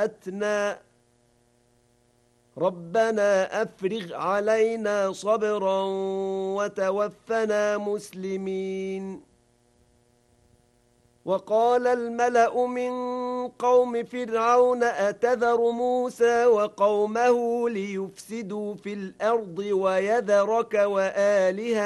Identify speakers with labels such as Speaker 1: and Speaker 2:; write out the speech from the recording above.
Speaker 1: أتنى ربنا أفرغ علينا صبرا وتوفنا مسلمين وقال الملأ من قوم فرعون أتذر موسى وقومه ليفسدوا في الأرض ويذرك وآلهتك